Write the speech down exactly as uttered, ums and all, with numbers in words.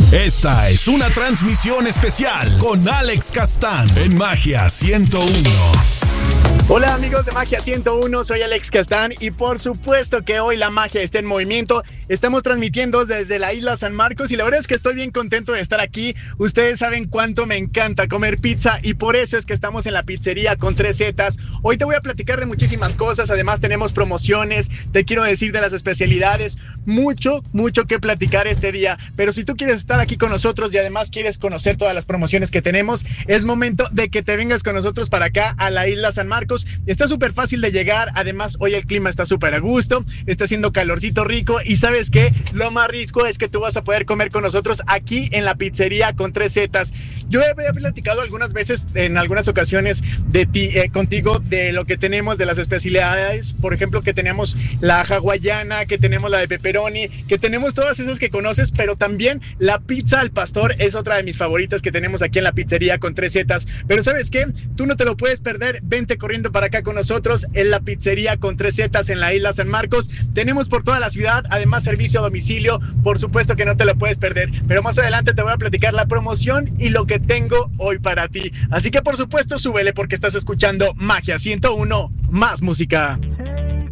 Esta es una transmisión especial con Alex Castán en Magia ciento uno. Hola amigos de Magia ciento uno, soy Alex Castán y por supuesto que hoy la magia está en movimiento. Estamos transmitiendo desde la isla San Marcos y la verdad es que estoy bien contento de estar aquí. Ustedes saben cuánto me encanta comer pizza y por eso es que estamos en la pizzería con tres zetas. Hoy te voy a platicar de muchísimas cosas, además tenemos promociones, te quiero decir de las especialidades, mucho, mucho que platicar este día. Pero si tú quieres estar aquí con nosotros y además quieres conocer todas las promociones que tenemos, es momento de que te vengas con nosotros para acá a la isla San Marcos. Está súper fácil de llegar, además hoy el clima está súper a gusto, está haciendo calorcito rico y ¿sabes qué? Lo más rico es que tú vas a poder comer con nosotros aquí en la pizzería con tres zetas. Yo había platicado algunas veces, en algunas ocasiones de ti, eh, contigo, de lo que tenemos, de las especialidades, por ejemplo, que tenemos la hawaiana, que tenemos la de pepperoni, que tenemos todas esas que conoces, pero también la pizza al pastor es otra de mis favoritas que tenemos aquí en la pizzería con tres zetas. Pero ¿sabes qué? Tú no te lo puedes perder, vente corriendo para acá con nosotros en la pizzería con tres zetas en la isla San Marcos. Tenemos por toda la ciudad, además servicio a domicilio, por supuesto que no te lo puedes perder, pero más adelante te voy a platicar la promoción y lo que tengo hoy para ti. Así que por supuesto súbele porque estás escuchando Magia ciento uno, más música.